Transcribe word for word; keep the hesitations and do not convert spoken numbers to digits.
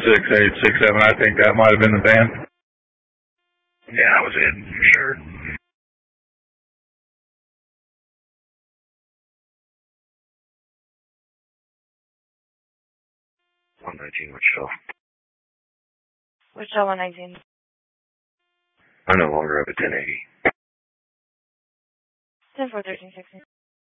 six eight six seven. I think that might have been the van. Yeah, that was it, for sure. one nineteen Wichita. Wichita one nineteen. I no longer have a ten eighty. ten four thirteen sixteen.